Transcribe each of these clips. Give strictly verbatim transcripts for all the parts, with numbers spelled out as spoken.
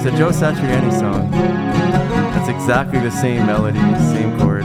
there's a Joe Satriani song that's exactly the same melody, same chords,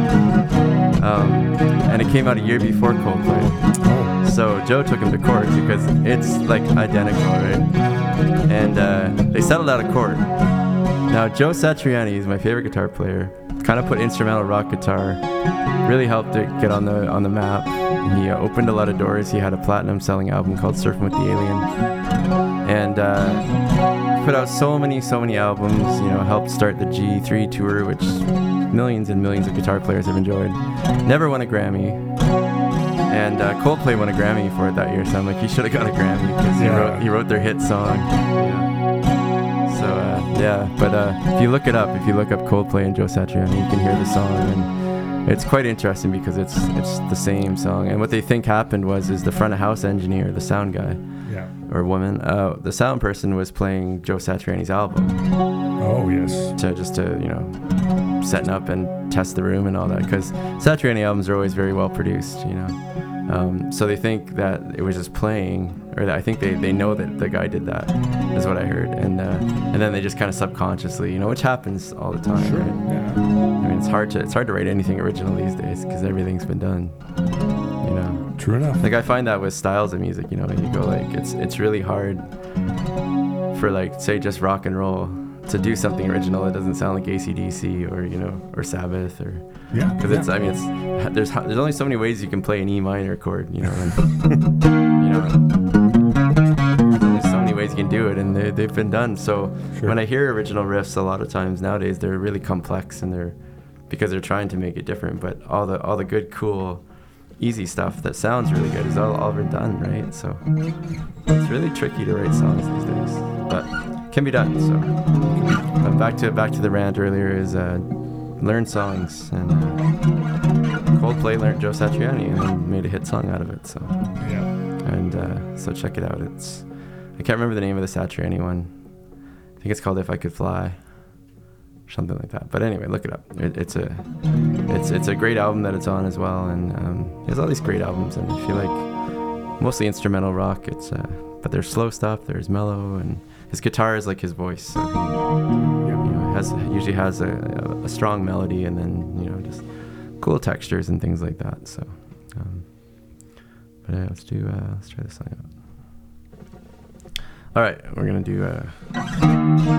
um, and it came out a year before Coldplay. So Joe took him to court because it's like identical, right? And uh, they settled out of court. Now Joe Satriani is my favorite guitar player. Kind of put instrumental rock guitar, really helped it get on the on the map. He uh, opened a lot of doors. He had a platinum selling album called Surfing with the Alien, and uh, put out so many so many albums. You know, helped start the G three tour, which millions and millions of guitar players have enjoyed. Never won a Grammy, and uh, Coldplay won a Grammy for it that year. So I'm like, he should have got a Grammy because he Yeah. wrote he wrote their hit song. Yeah. So uh, yeah, but uh, if you look it up, if you look up Coldplay and Joe Satriani, you can hear the song, and it's quite interesting because it's it's the same song. And what they think happened was is the front of house engineer, the sound guy, Yeah. or woman, uh, the sound person was playing Joe Satriani's album Oh, yes. to just to you know setting up and test the room and all that, because Satriani albums are always very well produced, you know. Um, so they think that it was just playing, or that I think they, they know that the guy did that, is what I heard, and uh, and then they just kind of subconsciously, you know, which happens all the time, Sure. right? Yeah. I mean, it's hard to it's hard to write anything original these days because everything's been done, you know. True enough. Like I find that with styles of music, you know, you go like it's it's really hard for like say just rock and roll to do something original that doesn't sound like A C D C or you know or Sabbath or Yeah. because it's yeah. I mean it's there's there's only so many ways you can play an E minor chord, you know, and you know there's only so many ways you can do it, and they they've been done. So Sure. when I hear original riffs, a lot of times nowadays they're really complex and they're because they're trying to make it different. But all the all the good, cool, easy stuff that sounds really good is all all been done, right? So it's really tricky to write songs these days, but can be done. So but back to back to the rant earlier is. Uh, learn songs, and uh, Coldplay learned Joe Satriani and then made a hit song out of it. So Yeah. and uh, so check it out. It's I can't remember the name of the Satriani one. I think it's called If I Could Fly, or something like that. But anyway, look it up. It, it's a it's it's a great album that it's on as well, and um, he has all these great albums. And if you like mostly instrumental rock, it's uh, but there's slow stuff, there's mellow, and his guitar is like his voice. So he, you know, has usually has a, a strong melody, and then you know just cool textures and things like that. So, um, but yeah, let's do uh, let's try this song out. All right, we're gonna do. Uh,